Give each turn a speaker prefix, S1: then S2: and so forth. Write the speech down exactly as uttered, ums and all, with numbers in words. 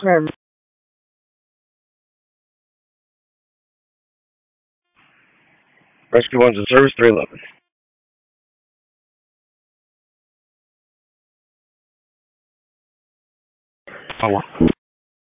S1: Affirm.
S2: Rescue one's in service, three eleven. Oh, wow.